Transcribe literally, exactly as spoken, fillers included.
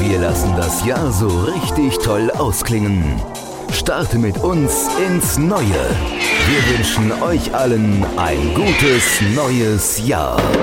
Wir lassen das Jahr so richtig toll ausklingen. Starte mit uns ins Neue. Wir wünschen euch allen ein gutes neues Jahr.